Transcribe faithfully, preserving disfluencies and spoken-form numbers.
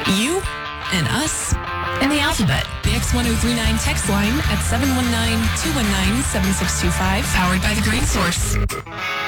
You and us and the alphabet. The X one oh three nine text line at seven one nine, two one nine, seven six two five. Powered by The Green Source.